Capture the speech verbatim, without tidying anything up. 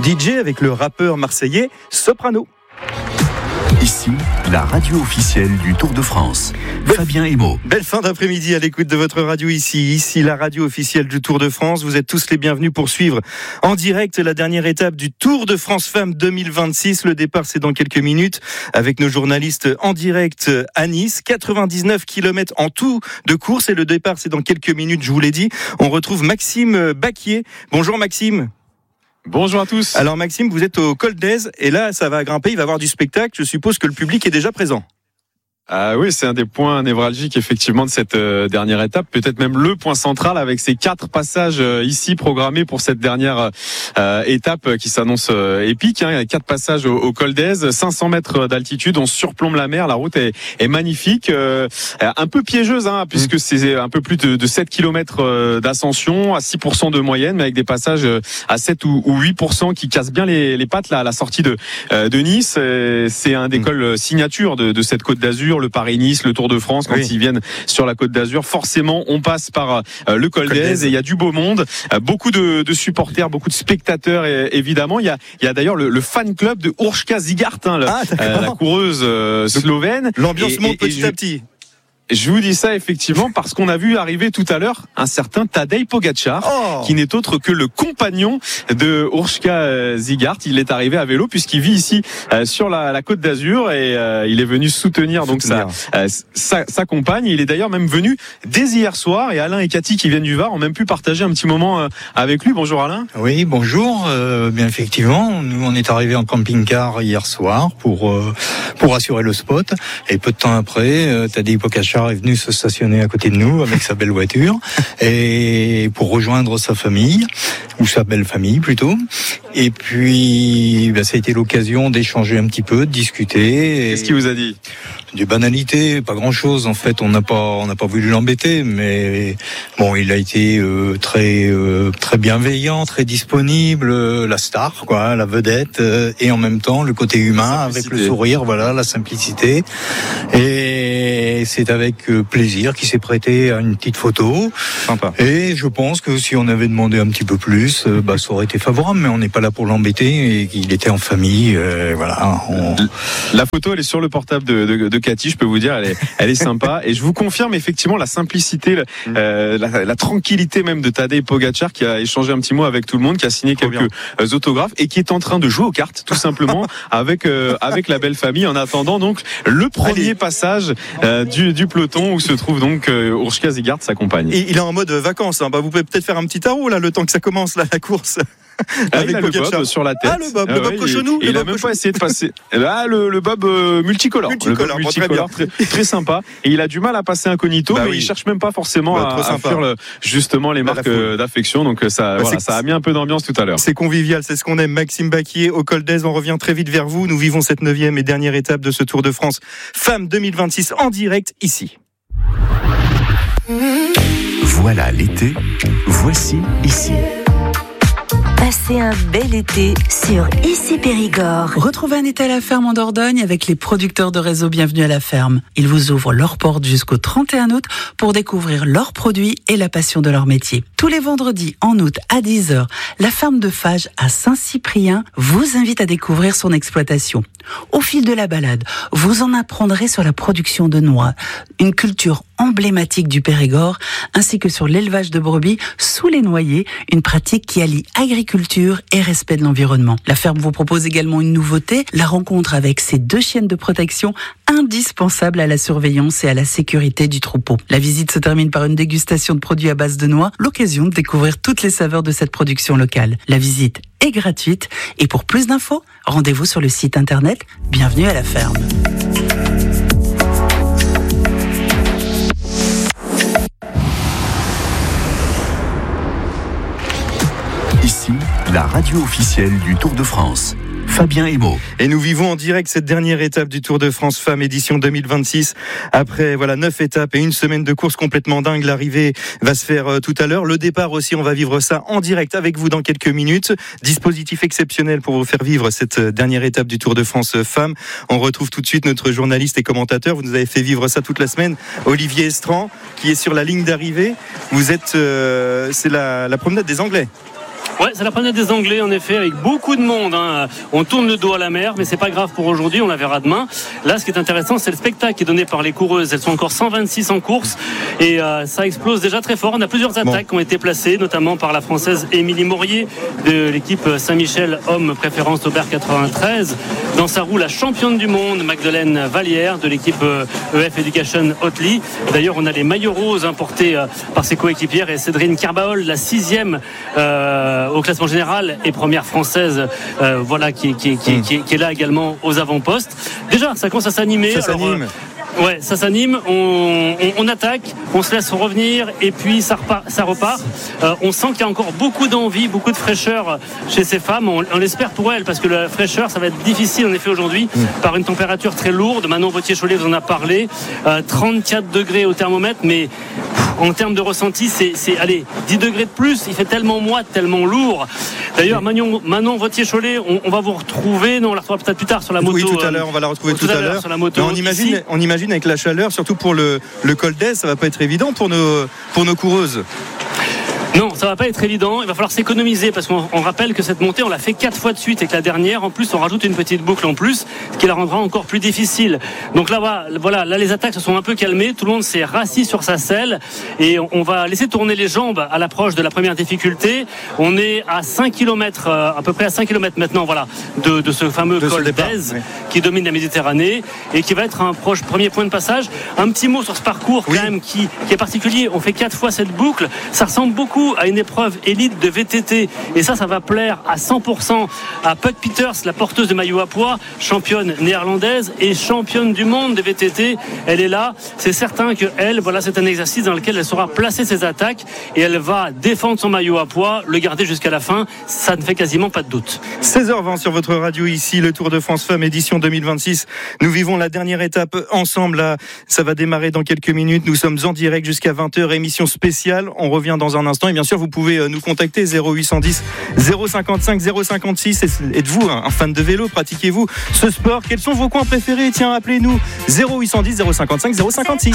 D J avec le rappeur marseillais Soprano. Ici, la radio officielle du Tour de France. Belle, Fabien Emo. Belle fin d'après-midi à l'écoute de votre radio ici. Ici, la radio officielle du Tour de France. Vous êtes tous les bienvenus pour suivre en direct la dernière étape du Tour de France Femmes deux mille vingt-six. Le départ, c'est dans quelques minutes avec nos journalistes en direct à Nice. quatre-vingt-dix-neuf kilomètres en tout de course et le départ, c'est dans quelques minutes, je vous l'ai dit. On retrouve Maxime Baquier. Bonjour Maxime. Bonjour à tous. Alors Maxime, vous êtes au Col d'Èze et là ça va grimper, il va y avoir du spectacle. Je suppose que le public est déjà présent. Ah oui, c'est un des points névralgiques effectivement de cette euh, dernière étape, peut-être même le point central avec ces quatre passages euh, ici programmés pour cette dernière euh, étape qui s'annonce euh, épique. Hein. Il y a quatre passages au, au Col d'Èze, cinq cents mètres d'altitude, on surplombe la mer, la route est, est magnifique, euh, un peu piégeuse hein, puisque mmh. c'est un peu plus de, de sept kilomètres d'ascension à six pour cent de moyenne, mais avec des passages à sept ou huit pour cent qui cassent bien les, les pattes là, à la sortie de, euh, de Nice. C'est un des cols signature de, de cette Côte d'Azur. Le Paris-Nice, le Tour de France, quand oui. ils viennent sur la Côte d'Azur, forcément, on passe par euh, le Col d'Èze et il y a du beau monde, euh, beaucoup de, de supporters, beaucoup de spectateurs, et, évidemment. Il y a, il y a d'ailleurs le, le fan club de Urška Zigart, hein, le, ah, euh, la coureuse euh, slovène. L'ambiance monte petit à petit. Je vous dis ça effectivement parce qu'on a vu arriver tout à l'heure un certain Tadej Pogačar, oh. qui n'est autre que le compagnon de Urška Zigart. Il est arrivé à vélo puisqu'il vit ici euh, sur la, la Côte d'Azur et euh, il est venu soutenir donc sa, euh, sa, sa compagne. Il est d'ailleurs même venu dès hier soir et Alain et Cathy qui viennent du Var ont même pu partager un petit moment euh, avec lui. Bonjour Alain. Oui, bonjour. Euh, bien effectivement, nous on est arrivé en camping-car hier soir pour euh, pour assurer le spot et peu de temps après, euh, Tadej Pogačar est venu se stationner à côté de nous avec sa belle voiture et pour rejoindre sa famille ou sa belle famille plutôt. Et puis ben, ça a été l'occasion d'échanger un petit peu, de discuter. Qu'est-ce qu'il vous a dit ? Des banalités, pas grand-chose en fait. On n'a pas, on n'a pas voulu l'embêter, mais bon, il a été euh, très, euh, très bienveillant, très disponible, euh, la star, quoi, la vedette, euh, et en même temps le côté humain avec le sourire, voilà, la simplicité. Et c'est avec euh, plaisir qu'il s'est prêté à une petite photo. Sympa. Et je pense que si on avait demandé un petit peu plus, euh, bah ça aurait été favorable, mais on n'est pas là pour l'embêter et qu'il était en famille, euh, voilà. On... La photo, elle est sur le portable de, de, de Cathy, je peux vous dire, elle est, elle est sympa. Et je vous confirme effectivement la simplicité, la, euh, la, la tranquillité même de Tadej Pogačar qui a échangé un petit mot avec tout le monde, qui a signé quelques euh, autographes et qui est en train de jouer aux cartes, tout simplement, avec euh, avec la belle famille. En attendant donc le premier Allez. passage euh, du, du peloton où se trouve donc euh, Urška Zigart, sa compagne. Et il est en mode vacances. Hein. Bah, vous pouvez peut-être faire un petit tarot là, le temps que ça commence là, la course. Ah, il a le bob sur la tête. Ah, le bob, le bob ouais, cochonou. Il, il a même pas essayé de passer. Là, le, le bob euh, multicolore. Multicolore, le bob multicolore très, très, très sympa. Et il a du mal à passer incognito, bah mais oui. il cherche même pas forcément bah, à, à faire le, justement les bah, marques d'affection. Donc ça, bah, voilà, ça a mis un peu d'ambiance tout à l'heure. C'est convivial, c'est ce qu'on aime. Maxime Baquier au Col d'Èze. On revient très vite vers vous. Nous vivons cette neuvième et dernière étape de ce Tour de France Femmes deux mille vingt-six en direct ici. Voilà l'été. Voici ici. Passez un bel été sur Ici Périgord. Retrouvez un été à la ferme en Dordogne avec les producteurs de réseau Bienvenue à la ferme. Ils vous ouvrent leurs portes jusqu'au trente et un août pour découvrir leurs produits et la passion de leur métier. Tous les vendredis en août à dix heures, la ferme de Fage à Saint-Cyprien vous invite à découvrir son exploitation. Au fil de la balade, vous en apprendrez sur la production de noix, une culture emblématique du Périgord, ainsi que sur l'élevage de brebis sous les noyers, une pratique qui allie agriculture et respect de l'environnement. La ferme vous propose également une nouveauté, la rencontre avec ses deux chiennes de protection indispensables à la surveillance et à la sécurité du troupeau. La visite se termine par une dégustation de produits à base de noix, l'occasion de découvrir toutes les saveurs de cette production locale. La visite est gratuite et pour plus d'infos, rendez-vous sur le site internet Bienvenue à la ferme. Ici, la radio officielle du Tour de France. Fabien Emo. Et nous vivons en direct cette dernière étape du Tour de France Femmes édition deux mille vingt-six. Après voilà neuf étapes et une semaine de course complètement dingue, l'arrivée va se faire euh, tout à l'heure. Le départ aussi, on va vivre ça en direct avec vous dans quelques minutes. Dispositif exceptionnel pour vous faire vivre cette dernière étape du Tour de France Femmes. On retrouve tout de suite notre journaliste et commentateur. Vous nous avez fait vivre ça toute la semaine, Olivier Estran, qui est sur la ligne d'arrivée. Vous êtes, euh, c'est la, la promenade des Anglais. Ouais, c'est la promenade des Anglais en effet, avec beaucoup de monde. Hein. On tourne le dos à la mer, mais c'est pas grave pour aujourd'hui, on la verra demain. Là, ce qui est intéressant, c'est le spectacle qui est donné par les coureuses. Elles sont encore cent vingt-six en course et euh, ça explose déjà très fort. On a plusieurs attaques bon. qui ont été placées, notamment par la Française Émilie Maurier de l'équipe Saint-Michel Homme Préférence Aubert quatre-vingt-treize. Dans sa roue, la championne du monde Magdeleine Vallière de l'équipe E F Education Hotely. D'ailleurs, on a les maillots roses importés par ses coéquipières et Cédrine Carbaol, la sixième euh, au classement général et première française, euh, voilà, qui, qui, qui, qui, qui est là également aux avant-postes. Déjà, ça commence à s'animer. Ça Alors, s'anime. Euh, ouais, ça s'anime. On, on, on attaque, on se laisse revenir et puis ça repart. Ça repart. Euh, on sent qu'il y a encore beaucoup d'envie, beaucoup de fraîcheur chez ces femmes. On, on l'espère pour elles parce que la fraîcheur, ça va être difficile en effet aujourd'hui mmh. par une température très lourde. Manon Vauthier-Cholet vous en a parlé. Euh, trente-quatre degrés au thermomètre, mais en termes de ressenti, c'est, c'est allez, dix degrés de plus. Il fait tellement moite, tellement lourd. D'ailleurs, Manon, Manon Vauthier-Cholet, on, on va vous retrouver. Non, on la retrouvera peut-être plus tard sur la moto. Oui, tout à l'heure, on va la retrouver tout, tout à, à l'heure sur la moto. On imagine, on imagine avec la chaleur, surtout pour le, le col d'Aise, ça va pas être évident pour nos, pour nos coureuses. Non, ça va pas être évident. Il va falloir s'économiser parce qu'on on rappelle que cette montée, on l'a fait quatre fois de suite et que la dernière, en plus, on rajoute une petite boucle en plus, ce qui la rendra encore plus difficile. Donc là, voilà, là, les attaques se sont un peu calmées. Tout le monde s'est rassis sur sa selle et on va laisser tourner les jambes à l'approche de la première difficulté. On est à cinq kilomètres, à peu près à cinq kilomètres maintenant, voilà, de, de ce fameux de col d'Aise oui. qui domine la Méditerranée et qui va être un proche premier point de passage. Un petit mot sur ce parcours oui. quand même qui, qui est particulier. On fait quatre fois cette boucle. Ça ressemble beaucoup à une épreuve élite de V T T et ça, ça va plaire à cent pour cent à Puck Peters, la porteuse de maillot à pois, championne néerlandaise et championne du monde de V T T. Elle est là, c'est certain que elle, voilà, c'est un exercice dans lequel elle saura placer ses attaques et elle va défendre son maillot à pois, le garder jusqu'à la fin, ça ne fait quasiment pas de doute. seize heures vingt sur votre radio ici, le Tour de France Femmes édition deux mille vingt-six. Nous vivons la dernière étape ensemble là, ça va démarrer dans quelques minutes. Nous sommes en direct jusqu'à vingt heures, émission spéciale. On revient dans un instant et bien sûr vous pouvez nous contacter zéro huit cent dix zéro cinquante-cinq zéro cinquante-six. Êtes-vous un fan de vélo? Pratiquez-vous ce sport? Quels sont vos coins préférés? Tiens, appelez-nous zéro huit cent dix zéro cinquante-cinq zéro cinquante-six.